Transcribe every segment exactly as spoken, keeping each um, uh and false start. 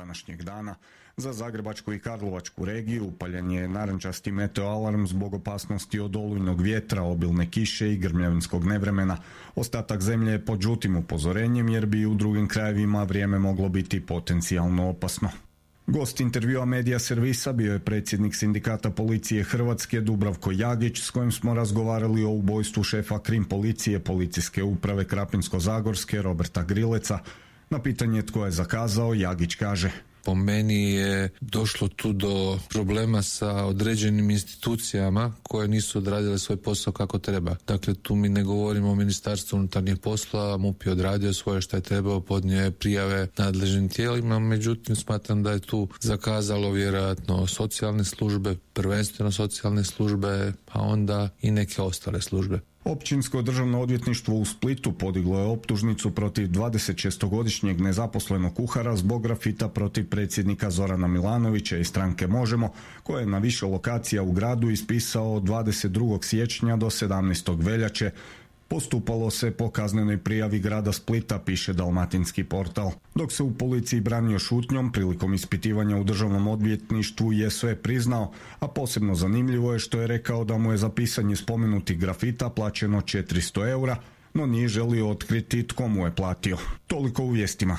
današnjeg dana. Za Zagrebačku i Karlovačku regiju upaljen je narančasti meteoalarm zbog opasnosti od olujnog vjetra, obilne kiše i grmljavinskog nevremena. Ostatak zemlje je pod žutim upozorenjem jer bi u drugim krajevima vrijeme moglo biti potencijalno opasno. Gost intervjua Medija servisa bio je predsjednik Sindikata policije Hrvatske Dubravko Jagić, s kojim smo razgovarali o ubojstvu šefa krim policije Policijske uprave Krapinsko-zagorske Roberta Grileca. Na pitanje tko je zakazao, Jagić kaže: Po meni je došlo tu do problema sa određenim institucijama koje nisu odradile svoj posao kako treba. Dakle, tu mi ne govorimo o Ministarstvu unutarnjih poslova, MUP je odradio svoje što je trebao, podnio je prijave nadležnim tijelima, međutim smatram da je tu zakazalo vjerojatno socijalne službe, prvenstveno socijalne službe, a onda i neke ostale službe. Općinsko državno odvjetništvo u Splitu podiglo je optužnicu protiv dvadesetšestogodišnjeg nezaposlenog kuhara zbog grafita protiv predsjednika Zorana Milanovića i stranke Možemo, koje je na više lokacija u gradu ispisao od dvadeset drugog siječnja do sedamnaestog veljače. Postupalo se po kaznenoj prijavi grada Splita, piše Dalmatinski portal. Dok se u policiji branio šutnjom, prilikom ispitivanja u državnom odvjetništvu je sve priznao, a posebno zanimljivo je što je rekao da mu je za pisanje spomenutih grafita plaćeno četiristo eura, no nije želio otkriti tko mu je platio. Toliko u vijestima.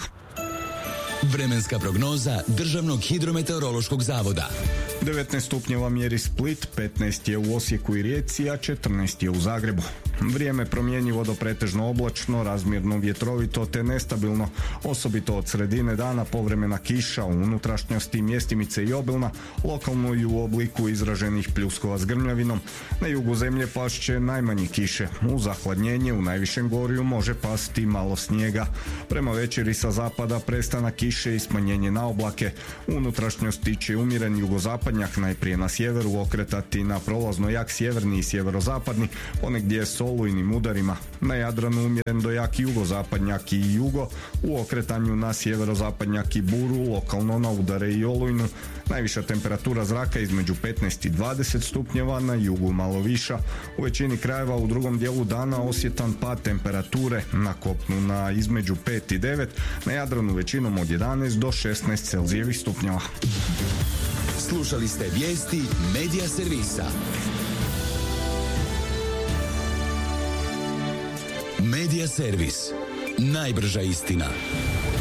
Vremenska prognoza Državnog hidrometeorološkog zavoda. devetnaest stupnjeva mjeri Split, petnaest je u Osijeku i Rijeci, a četrnaest je u Zagrebu. Vrijeme promjenjivo do pretežno oblačno, razmjerno vjetrovito te nestabilno, osobito od sredine dana povremena kiša u unutrašnjosti, mjestimice i obilna, lokalno i u obliku izraženih pljuskova s grmljavinom. Na jugu zemlje pašće najmanje kiše, u zahladnjenje u najvišem gorju može pasti malo snijega. Prema večeri sa zapada prestanak kiše i smanjenje na oblake. U unutrašnjosti će umjeren jugozapadnjak najprije na sjeveru okretati na prolazno jak sjeverni i sjeverozapadni, ponegdje s olujnim udarima. Na Jadranu umjeren do jak jugozapadnjak i jugo, u okretanju na sjeverozapadnjak i buru, lokalno na udare i olujnu. Najviša temperatura zraka između petnaest i dvadeset stupnjeva, na jugu malo viša. U većini krajeva u drugom dijelu dana osjetan pad temperature, na kopnu na između pet i devet, na Jadranu većinom od jedanaest do šesnaest Celzijevih stupnjeva. Slušali ste vijesti Medija servisa. Medija servis. Najbrža istina.